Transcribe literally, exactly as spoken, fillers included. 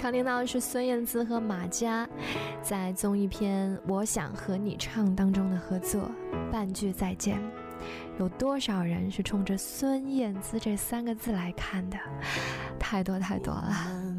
刚听到的是孙燕姿和马嘉在综艺片《我想和你唱》当中的合作《半句再见》。有多少人是冲着孙燕姿这三个字来看的？太多太多了。